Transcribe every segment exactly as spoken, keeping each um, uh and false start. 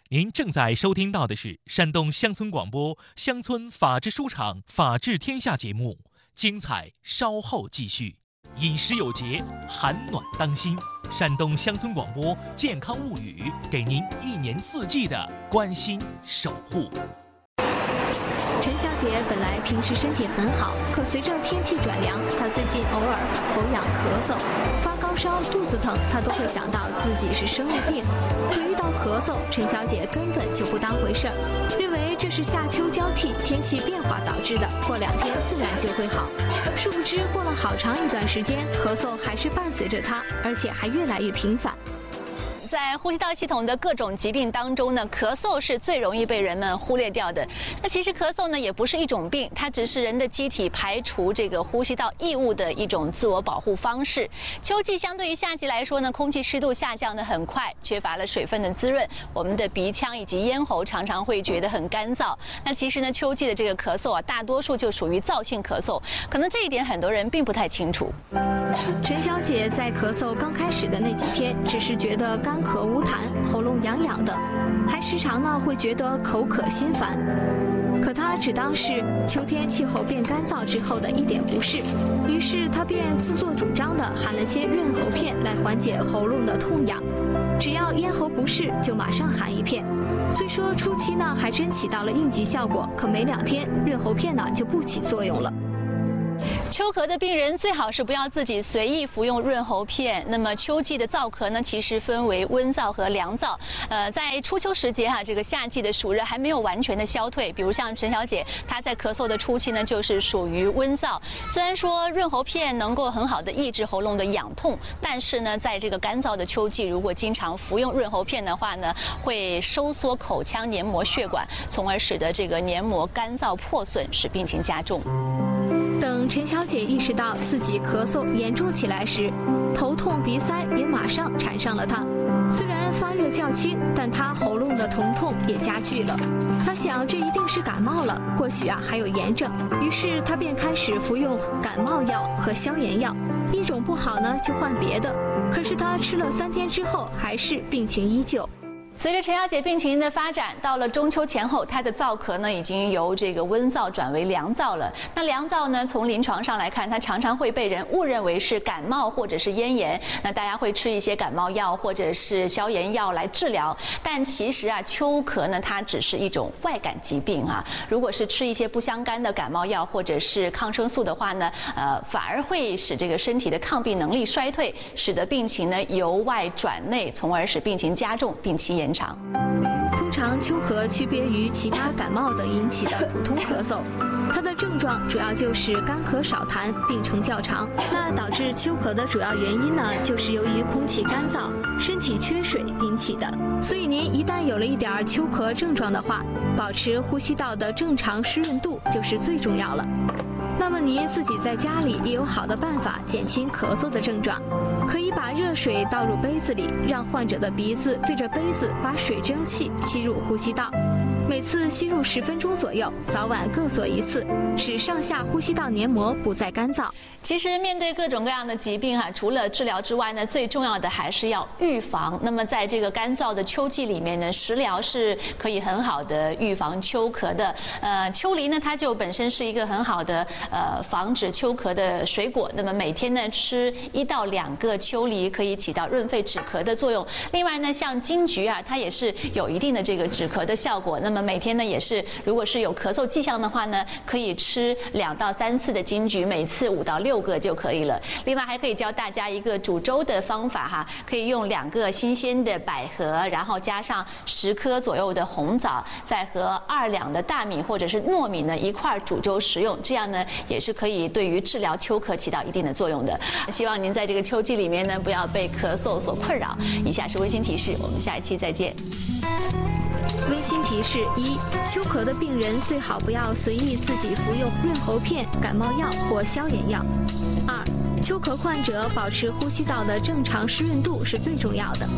您正在收听到的是山东乡村广播乡村法制书场法治天下节目，精彩稍后继续。饮食有节，寒暖当心。山东乡村广播健康物语，给您一年四季的关心守护。 陈小姐本来平时身体很好，可随着天气转凉，她最近偶尔喉痒、咳嗽、发高烧、肚子疼，她都会想到自己是生了病。可遇到咳嗽，陈小姐根本就不当回事儿，认为这是夏秋交替、天气变化导致的，过两天自然就会好。殊不知，过了好长一段时间，咳嗽还是伴随着她，而且还越来越频繁。 在呼吸道系统的各种疾病当中呢，咳嗽是最容易被人们忽略掉的。那其实咳嗽呢也不是一种病，它只是人的机体排除这个呼吸道异物的一种自我保护方式。秋季相对于夏季来说呢，空气湿度下降得很快，缺乏了水分的滋润，我们的鼻腔以及咽喉常常会觉得很干燥。那其实呢，秋季的这个咳嗽啊，大多数就属于燥性咳嗽，可能这一点很多人并不太清楚。 陈小姐在咳嗽刚开始的那几天，只是觉得干咳无痰，喉咙痒痒的，还时常呢会觉得口渴心烦。可她只当是秋天气候变干燥之后的一点不适，于是她便自作主张地含了些润喉片来缓解喉咙的痛痒。只要咽喉不适，就马上含一片。虽说初期呢还真起到了应急效果，可没两天润喉片呢就不起作用了。 秋咳的病人最好是不要自己随意服用润喉片。那么秋季的燥咳呢，其实分为温燥和凉燥。呃，在初秋时节哈、啊，这个夏季的暑热还没有完全的消退。比如像陈小姐，她在咳嗽的初期呢，就是属于温燥。虽然说润喉片能够很好的抑制喉咙的痒痛，但是呢，在这个干燥的秋季，如果经常服用润喉片的话呢，会收缩口腔黏膜血管，从而使得这个黏膜干燥破损，使病情加重。 等陈小姐意识到自己咳嗽严重起来时，头痛鼻塞也马上缠上了她。虽然发热较轻，但她喉咙的疼痛也加剧了。她想这一定是感冒了，或许啊还有炎症，于是她便开始服用感冒药和消炎药，一种不好呢就换别的。可是她吃了三天之后，还是病情依旧。 随着陈小姐病情的发展，到了中秋前后，她的燥咳呢已经由这个温燥转为凉燥了。那凉燥呢，从临床上来看，它常常会被人误认为是感冒或者是咽炎。那大家会吃一些感冒药或者是消炎药来治疗，但其实啊，秋咳呢，它只是一种外感疾病啊。如果是吃一些不相干的感冒药或者是抗生素的话呢，呃，反而会使这个身体的抗病能力衰退，使得病情呢由外转内，从而使病情加重，病期延长。 通常秋咳区别于其他感冒等引起的普通咳嗽，它的症状主要就是干咳少痰，病程较长。那导致秋咳的主要原因呢，就是由于空气干燥、身体缺水引起的。所以您一旦有了一点秋咳症状的话，保持呼吸道的正常湿润度就是最重要了。那么您自己在家里也有好的办法减轻咳嗽的症状，可以把热水倒入杯子里，让患者的鼻子对着杯子把水蒸气吸入呼吸道，每次吸入十分钟左右，早晚各做一次，使上下呼吸道黏膜不再干燥。 其实面对各种各样的疾病哈、啊，除了治疗之外呢，最重要的还是要预防。那么在这个干燥的秋季里面呢，食疗是可以很好的预防秋咳的。呃，秋梨呢，它就本身是一个很好的呃防止秋咳的水果。那么每天呢吃一到两个秋梨，可以起到润肺止咳的作用。另外呢，像金桔啊，它也是有一定的这个止咳的效果。那么每天呢也是，如果是有咳嗽迹象的话呢，可以吃两到三次的金桔，每次五到六个就可以了。另外还可以教大家一个煮粥的方法哈，可以用两个新鲜的百合，然后加上十颗左右的红枣，再和二两的大米或者是糯米呢一块煮粥食用，这样呢也是可以对于治疗秋咳起到一定的作用的。希望您在这个秋季里面呢不要被咳嗽所困扰。以下是温馨提示，我们下一期再见。 温馨提示一：秋咳的病人最好不要随意自己服用润喉片、感冒药或消炎药。二、秋咳患者保持呼吸道的正常湿润度是最重要的。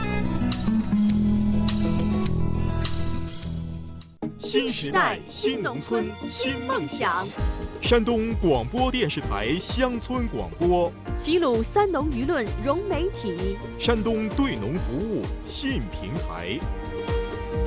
新时代新农村新梦想，山东广播电视台乡村广播， 齐鲁三农舆论融媒体， 山东对农服务信平台。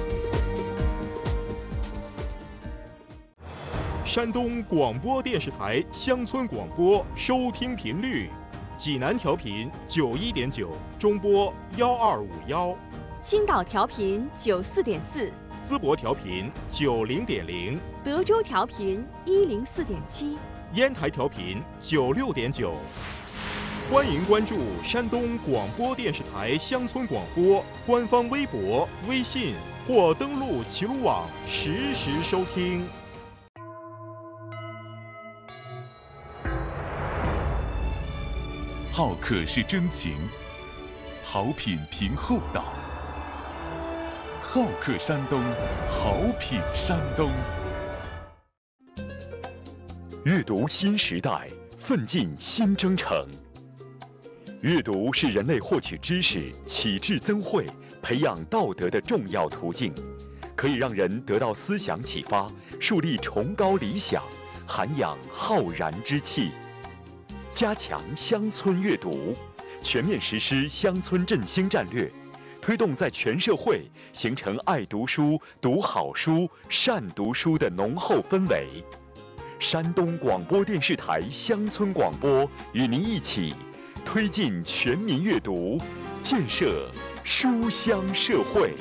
山东广播电视台乡村广播收听频率：济南调频九一点九，中波幺二五幺； 青岛调频九四点四， 淄博调频九零点零， 德州调频一零四点七， 烟台调频九六点九。欢迎关注山东广播电视台乡村广播官方微博、微信或登录齐鲁网实时收听。 好客是真情，好品凭厚道。好客山东，好品山东。 阅读新时代，奋进新征程。阅读是人类获取知识、启智增慧、培养道德的重要途径，可以让人得到思想启发，树立崇高理想，涵养浩然之气。加强乡村阅读，全面实施乡村振兴战略，推动在全社会形成爱读书、读好书、善读书的浓厚氛围。山东广播电视台乡村广播与您一起推进全民阅读，建设书香社会。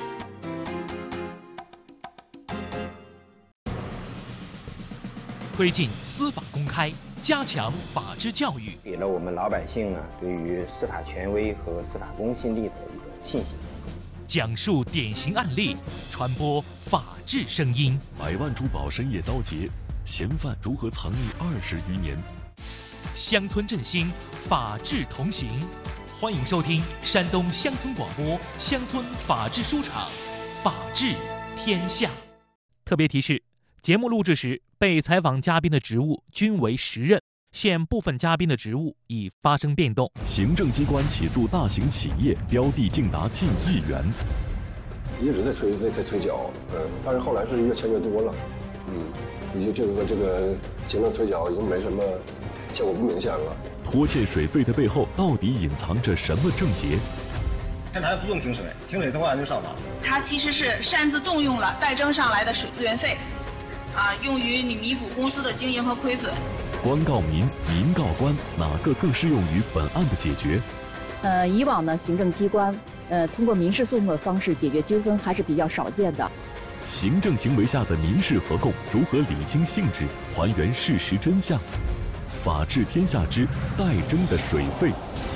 推进司法公开，加强法治教育， 给了我们老百姓呢对于司法权威和司法公信力的一个信心。 讲述典型案例，传播法治声音。 百万珠宝深夜遭劫，嫌犯如何藏匿二十余年？ 乡村振兴，法治同行。欢迎收听山东乡村广播乡村法治书场，法治天下。特别提示：节目录制时，被采访嘉宾的职务均为实任，现部分嘉宾的职务已发生变动。 行政机关起诉大型企业，标的竟达近亿元。 一直在催在在催缴，嗯，但是后来是越签越多了，嗯，已经就是说这个行政催缴已经没什么效果，不明显了。 拖欠水费的背后到底隐藏着什么症结？ 现在还不用停水，停水的话就上网。 它其实是擅自动用了代征上来的水资源费，啊，用于你弥补公司的经营和亏损。 官告民，民告官，哪个更适用于本案的解决？ 呃，以往呢，行政机关呃通过民事诉讼的方式解决纠纷还是比较少见的。 行政行为下的民事合共如何理清性质，还原事实真相？法治天下之代征的水费。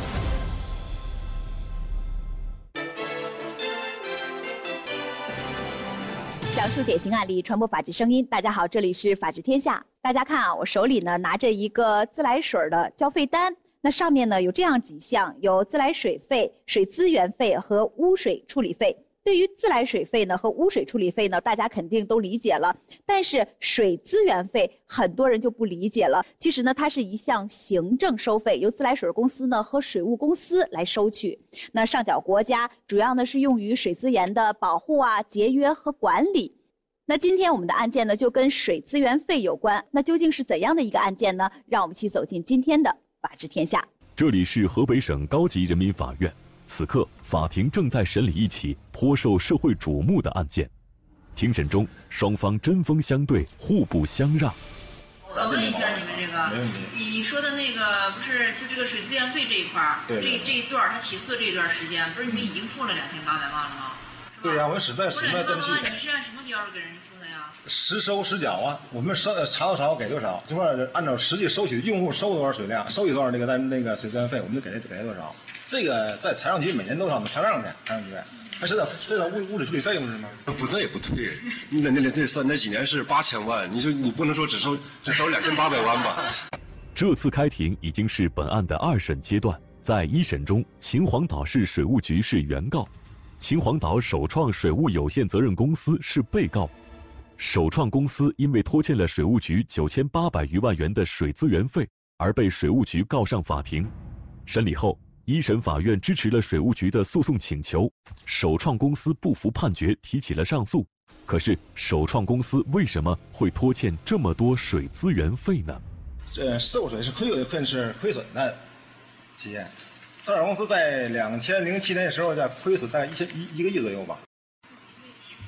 讲述典型案例，传播法治声音。大家好，这里是法治天下。大家看啊，我手里呢拿着一个自来水的交费单，那上面呢有这样几项，有自来水费、水资源费和污水处理费。对于自来水费呢和污水处理费呢，大家肯定都理解了，但是水资源费很多人就不理解了。其实呢，它是一项行政收费，由自来水公司呢和水务公司来收取。那上缴国家，主要呢是用于水资源的保护啊、节约和管理。那今天我们的案件呢就跟水资源费有关，那究竟是怎样的一个案件呢？让我们一起走进今天的法治天下。 这里是河北省高级人民法院。此刻，法庭正在审理一起颇受社会瞩目的案件。庭审中，双方针锋相对，互不相让。 我问一下你们这个， 没问题。 你说的那个不是就这个水资源费这一块儿，这这一段他起诉的这一段时间，不是你们已经付了两千八百万了吗？ 对呀、啊，我实在实在对不起。 你是按什么标准给人付的呀？ 实收实缴啊，我们收查多少给多少，这块按照实际收取用户收多少水量，收取多少那个单那个水资源费，我们就给给多少。这个在财政局每年都上查账去，财政局还知道知道物物质处理费用是吗？ 不，这也不对，你那那那算那几年是八千万，你就你不能说只收只收两千八百万吧？ 这次开庭已经是本案的二审阶段，在一审中，秦皇岛市水务局是原告，秦皇岛首创水务有限责任公司是被告。首创公司因为拖欠了水务局九千八百余万元的水资源费，而被水务局告上法庭。审理后，一审法院支持了水务局的诉讼请求，首创公司不服判决，提起了上诉。可是，首创公司为什么会拖欠这么多水资源费呢？ 呃，受水是亏损是亏损的企业，自然公司在两千零七年的时候在亏损大概一千一一个亿左右吧。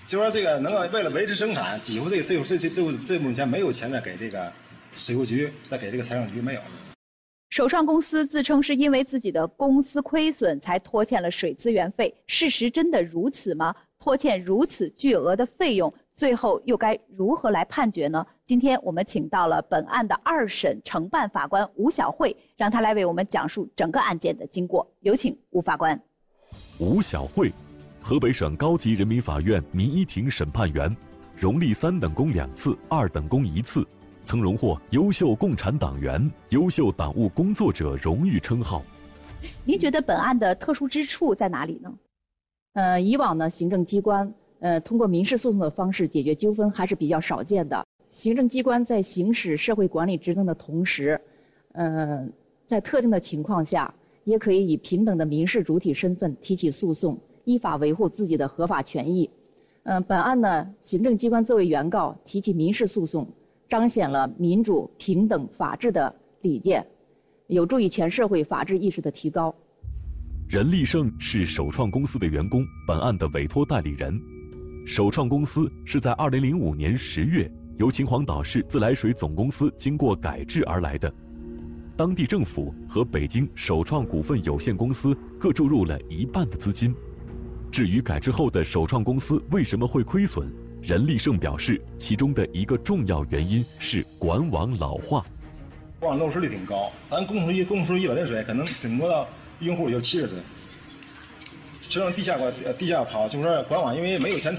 就说这个能够为了维持生产，几乎这这这这这这部分钱没有钱再给这个水务局，再给这个财政局没有。 首创公司自称是因为自己的公司亏损才拖欠了水资源费，事实真的如此吗？拖欠如此巨额的费用，最后又该如何来判决呢？今天我们请到了本案的二审承办法官吴晓慧，让他来为我们讲述整个案件的经过。有请吴法官。 吴晓慧，河北省高级人民法院民一庭审判员，荣立三等功两次，二等功一次。曾荣获优秀共产党员、优秀党务工作者荣誉称号。 您觉得本案的特殊之处在哪里呢？ 呃，以往呢，行政机关呃通过民事诉讼的方式解决纠纷还是比较少见的。行政机关在行使社会管理职能的同时，呃，在特定的情况下，也可以以平等的民事主体身份提起诉讼，依法维护自己的合法权益。嗯、呃，本案呢，行政机关作为原告提起民事诉讼，彰显了民主、平等、法治的理念，有助于全社会法治意识的提高。 任立胜是首创公司的员工，本案的委托代理人。首创公司是在二零零五年十月由秦皇岛市自来水总公司经过改制而来的，当地政府和北京首创股份有限公司各注入了一半的资金。至于改制后的首创公司为什么会亏损，任立胜表示，其中的一个重要原因是管网老化。 管网漏失率挺高，咱供出一供出一百吨水，可能顶多到用户就七十吨，只能地下管地下跑，就是说管网因为没有钱。